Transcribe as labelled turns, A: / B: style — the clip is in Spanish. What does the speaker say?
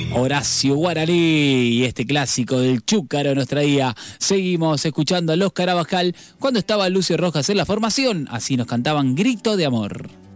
A: Horacio Guaraní y este clásico del Chúcaro nos traía. Seguimos escuchando a Los Carabajal cuando estaba Lucio Rojas en la formación. Así nos cantaban Grito de Amor.